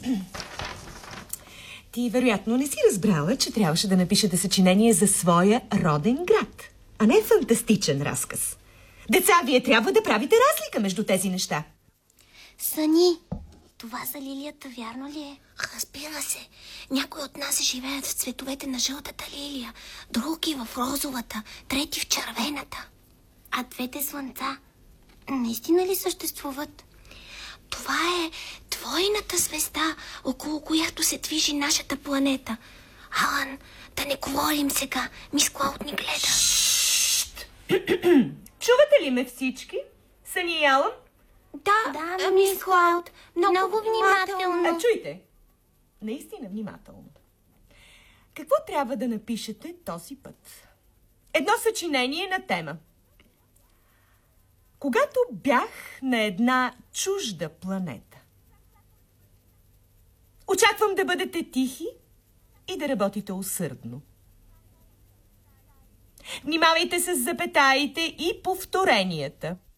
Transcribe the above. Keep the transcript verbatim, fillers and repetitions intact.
Ти вероятно не си разбрала, че трябваше да напишете съчинение за своя роден град, а не фантастичен разказ. Деца, вие трябва да правите разлика между тези неща. Сани, това за лилията вярно ли е? Разбира се. Някои от нас живеят в цветовете на жълтата лилия, други в розовата, трети в червената. А двете слънца наистина ли съществуват? Това е двойната звезда, около която се движи нашата планета. Алън, да не говорим сега. Мис Клауд ни гледа. Чувате ли ме всички? Сани и Алън? Да, да, мис Клауд. Много, много внимателно. А, чуйте. Наистина внимателно. Какво трябва да напишете този път? Едно съчинение на тема. Когато бях на една чужда планета. Очаквам да бъдете тихи и да работите усърдно. Внимавайте с запетаите и повторенията.